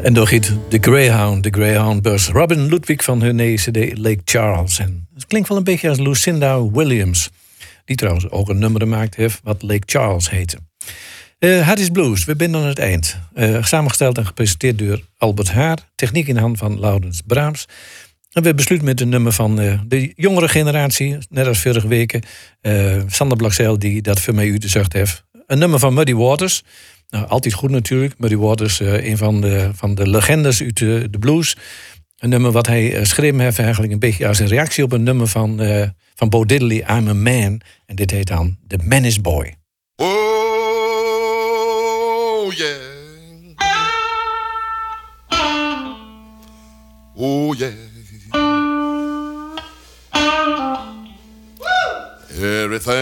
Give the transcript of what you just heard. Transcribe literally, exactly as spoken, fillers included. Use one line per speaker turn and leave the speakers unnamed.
En door giet de Greyhound, de Greyhound Bus. Robin Ludwig van hun nieuwe cd Lake Charles. En het klinkt wel een beetje als Lucinda Williams. Die trouwens ook een nummer gemaakt heeft wat Lake Charles heette. Uh, Hardy's Blues, we zijn aan het eind. Uh, samengesteld en gepresenteerd door Albert Haar. Techniek in de hand van Laurens Braams. En we besluiten met een nummer van uh, de jongere generatie. Net als vorige weken. Uh, Sander Blaksel die dat voor mij uitgezocht heeft. Een nummer van Muddy Waters. Nou, altijd goed natuurlijk. Muddy Waters, uh, een van de, van de legendes uit de, de blues. Een nummer wat hij uh, geschreven heeft eigenlijk een beetje als een reactie op een nummer van, uh, van Bo Diddley, I'm a Man. En dit heet dan The Man is Boy.
Oh yeah. Oh yeah. Everything